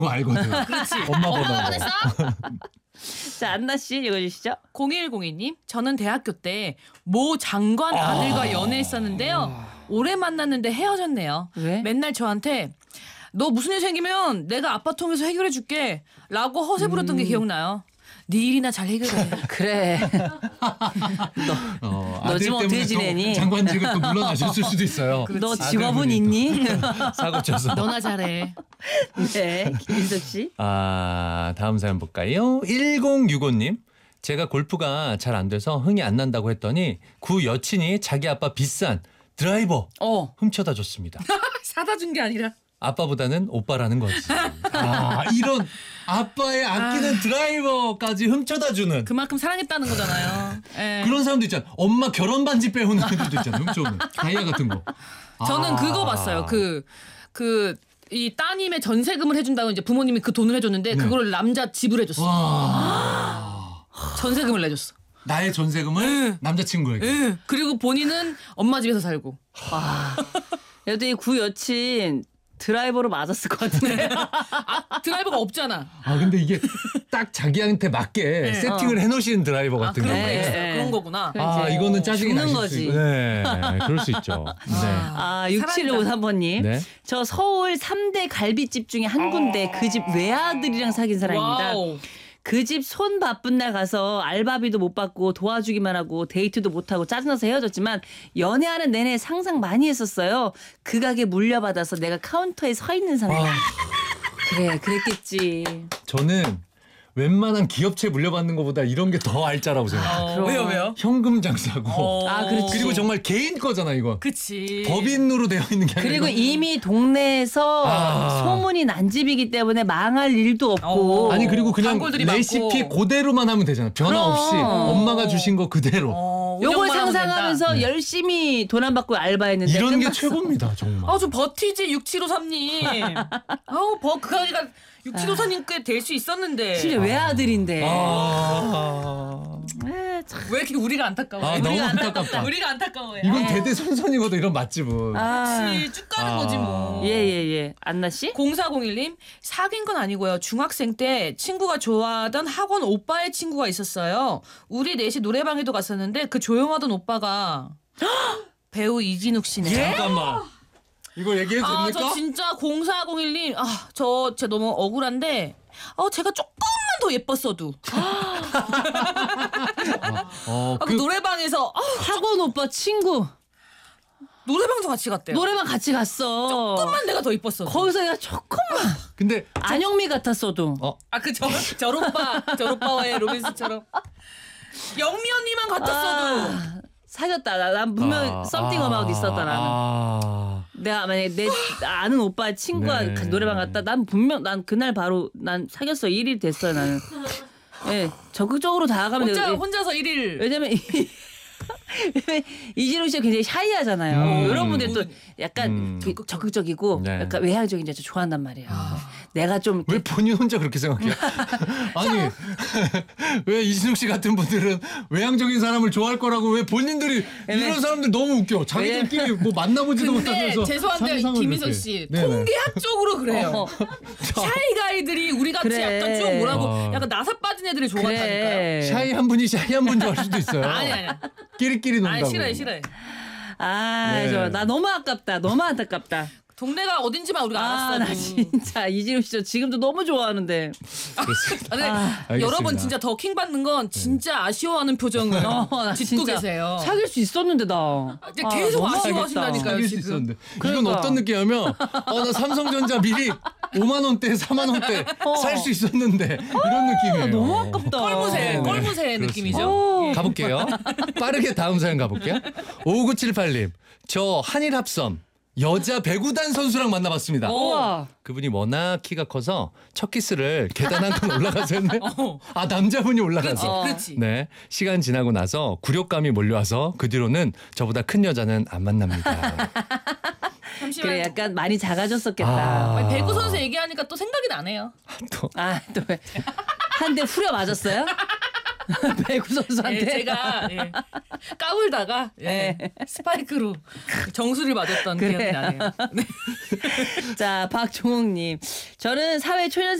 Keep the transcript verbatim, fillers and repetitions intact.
거 알거든. 그렇지. 엄마 엄마 번호. 보냈어? 자, 안나 씨 읽어주시죠. 공일공이 님, 저는 대학교 때 모 장관 아들과 아. 연애했었는데요. 오래 만났는데 헤어졌네요. 왜? 맨날 저한테 너 무슨 일 생기면 내가 아빠 통해서 해결해 줄게 라고 허세 부렸던 음. 게 기억나요. 네 일이나 잘 해결해. 그래. 어, 너 아들 지금 때문에 어떻게 또 지내니? 장관직을 또 물러나셨을 수도 있어요. 너 아들 직업은 분이 있니? 사고 쳐서. 너나 잘해. 네, 김인석 씨. 아, 다음 사연 볼까요? 일공육오 님. 제가 골프가 잘 안 돼서 흥이 안 난다고 했더니 구 여친이 자기 아빠 비싼 드라이버 어. 훔쳐다 줬습니다. 사다 준 게 아니라. 아빠보다는 오빠라는 거지. 아, 이런 아빠의 아끼는 드라이버까지 훔쳐다 주는 그만큼 사랑했다는 거잖아요. 예. 그런 사람도 있잖아. 엄마 결혼 반지 빼오는 애들도 있잖아. 훔쳐오는 다이아 같은 거. 저는 아. 그거 봤어요. 그 그 이 따님의 전세금을 해준다고 이제 부모님이 그 돈을 해줬는데 네. 그걸 남자 지불 해줬어. 와. 전세금을 내줬어. 나의 전세금을 남자친구에게. 응. 그리고 본인은 엄마 집에서 살고. 와. 여튼 구 여친 드라이버로 맞았을 것 같은데. 아, 드라이버가 없잖아. 아 근데 이게 딱 자기한테 맞게 세팅을 해놓으신 드라이버 아, 같은 그런 경우에. 거 있어. 네. 그런 거구나. 아 이제 이거는 짜증이 죽는 나실 거지. 수 있고. 네, 그럴 수 있죠. 네. 아, 육칠오삼 번님. 네. 저 서울 삼 대 갈비집 중에 한 군데 그 집 외아들이랑 사귄 사람입니다. 와우. 그 집 손 바쁜 날 가서 알바비도 못 받고 도와주기만 하고 데이트도 못하고 짜증나서 헤어졌지만 연애하는 내내 상상 많이 했었어요. 그 가게 물려받아서 내가 카운터에 서 있는 상황. 아, 그래 그랬겠지. 저는 웬만한 기업체 물려받는 것보다 이런 게 더 알짜라고 생각해요. 어, 그럼. 왜요 왜요? 현금 장사고. 어. 아, 그렇지. 그리고 정말 개인 거잖아 이거. 그치. 법인으로 되어 있는 게 아니고. 그리고 이미 동네에서 아. 소문이 난 집이기 때문에 망할 일도 없고. 어. 아니 그리고 그냥 단골들이 레시피 많고. 그대로만 하면 되잖아. 변화 그럼. 없이 엄마가 주신 거 그대로. 어, 요걸 운영만 하면 상상하면서 네. 열심히 돈 안 받고 알바했는데 이런 게 끝났어. 최고입니다 정말. 아, 좀 버티지 육칠오삼 님. 아우, 버, 그 가게가 육칠오삼 님께 될 수 있었는데. 심지어 외아들인데. 아, 에, 참. 왜 이렇게 우리가 안타까워해? 아, 우리가 너무 안타깝다. 안타깝다. 우리가 안타까워해. 이건 아, 대대손손이거든 이런 맛집은. 아. 그치, 쭉 가는 아. 거지 뭐. 예, 예, 예. 안나 씨? 공사공일 님, 사귄 건 아니고요. 중학생 때 친구가 좋아하던 학원 오빠의 친구가 있었어요. 우리 넷이 노래방에도 갔었는데 그 조용하던 오빠가 배우 이진욱 씨네. 잠깐만. 이거 얘기해도 아, 됩니까? 저 진짜 공사공일 님, 아, 저, 제 너무 억울한데, 어, 제가 조금만 더 예뻤어도. 어, 아, 그 노래방에서, 아, 학원 오빠 친구. 노래방도 같이 갔대요. 노래방 같이 갔어. 조금만 내가 더 예뻤어. 거기서 내가 조금만. 근데 안영미 같았어도. 어 아, 그 저, 저 오빠, 저 오빠와의 로맨스처럼. 영미 언니만 같았어도. 아, 사귀었다. 나, 난 분명 썸띵 어마웃 있었다 나는. 아, 내가 만약에 내 아는 오빠 친구가 네. 같이 노래방 갔다. 난 분명 난 그날 바로 난 사귀었어. 일 일 됐어요 나는. 예, 적극적으로 다가가면 혼자, 돼요. 혼자서 일 일. 왜냐면 이- 이진우 씨가 굉장히 샤이하잖아요. 음. 여러분들 또 약간 음. 그 적극적이고 네. 약간 외향적인 여자 좋아한단 말이에요. 내가 좀 왜 본인 혼자 그렇게 생각해요? 아니 왜 이진욱 씨 같은 분들은 외향적인 사람을 좋아할 거라고 왜 본인들이 이런 사람들 너무 웃겨. 자기들끼리 뭐 만나보지도 근데 못하면서 죄송한데 상상을 김인석 그렇게. 씨 네네. 통계학적으로 그래요. 어, 샤이가이들이 우리 같이 그래. 약간 좀 뭐라고 어. 약간 나사 빠진 애들이 좋아한다니까요. 그래. 샤이 한 분이 샤이 한 분 좋아할 수도 있어요. 아니 아니. 끼리끼리 논다고. 아니 싫어해 싫어해. 아, 네. 저, 나 너무 아깝다. 너무 안타깝다. 동네가 어딘지만 우리가 아, 알았어. 나 진짜 이진우 씨 저 지금도 너무 좋아하는데. 그렇습니다. 근데 알겠습니다. 여러분 진짜 더 킹 받는 건 진짜 아쉬워하는 표정을 어, 나 짓고 진짜 계세요. 사귈 수 있었는데 나. 이제 계속 너무 아쉬워하신다니까요. 사귈 수 지금. 있었는데 이건 그러니까. 어떤 느낌이냐면 어, 나 삼성전자 미리 오만 원대 사만 원대 살 수 있었는데 이런 느낌이에요. 너무 아깝다. 꼴무새 네, 꼴무새 그렇습니다. 느낌이죠. 어. 가볼게요. 빠르게 다음 사연 가볼게요. 오구칠팔 님. 저 한일 합섬 여자 배구단 선수랑 만나봤습니다. 우와. 그분이 워낙 키가 커서 첫 키스를 계단 한 칸 올라가서 했네. 어. 아 남자분이 그렇지 올라가서. 그렇지. 네. 시간 지나고 나서 굴욕감이 몰려와서 그 뒤로는 저보다 큰 여자는 안 만납니다. 잠시만. 그래 약간 많이 작아졌었겠다. 아. 아니, 배구 선수 얘기하니까 또 생각이 나네요. 또 아, 또 왜? 한 대 후려 맞았어요? 배구 선수한테. 예, 제가 예, 까불다가 예, 스파이크로 정수를 맞았던 그래. 기억이 나네요. 네. 자, 박종욱님. 저는 사회 초년